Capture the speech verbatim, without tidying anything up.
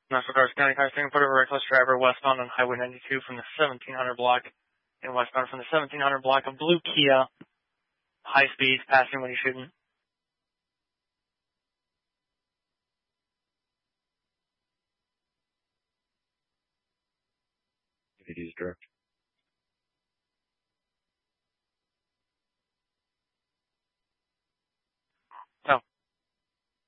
National Guards County Car Singapore, a reckless driver westbound on Highway ninety-two from the seventeen hundred block and westbound from the seventeen hundred block, a blue Kia, high speeds, passing when he shouldn't. It is direct.